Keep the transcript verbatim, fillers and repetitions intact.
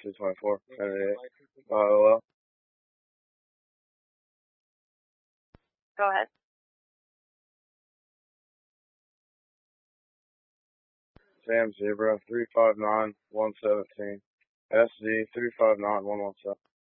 two twenty-four. Candidate. Uh, hello? Go ahead. Sam Zebra, three five nine one seventeen. S Z, three five nine one one seven.